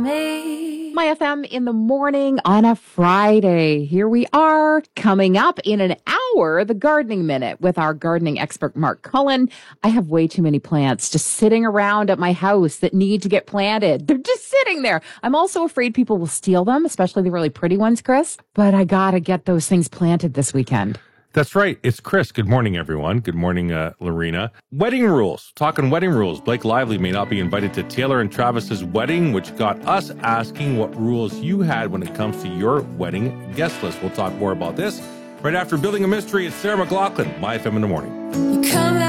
me. My FM in the morning on a Friday. Here we are, coming up in an hour, the Gardening Minute with our gardening expert, Mark Cullen. I have way too many plants just sitting around at my house that need to get planted. They're just sitting there. I'm also afraid people will steal them, especially the really pretty ones, Chris. But I got to get those things planted this weekend. That's right. It's Chris. Good morning, everyone. Good morning, Lorena. Wedding rules. Talking wedding rules. Blake Lively may not be invited to Taylor and Travis's wedding, which got us asking what rules you had when it comes to your wedding guest list. We'll talk more about this right after Building a Mystery. It's Sarah McLachlan, My FM in the Morning.